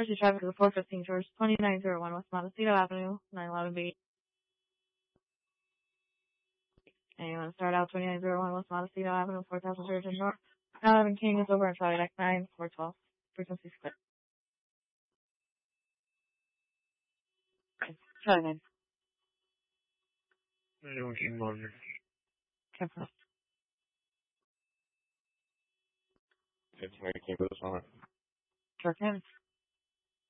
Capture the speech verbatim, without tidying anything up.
Emergency traffic is four fifteen George twenty-nine oh one West Montecito Avenue, nine eleven B. And you want to start out twenty-nine oh one West Montecito Avenue, four thousand George and North. nine eleven King is over on Charlie Deck nine, four twelve. Frequency split. Charlie nine. ninety-one King Monitor. Cancel. fifteen King goes on. Sure can.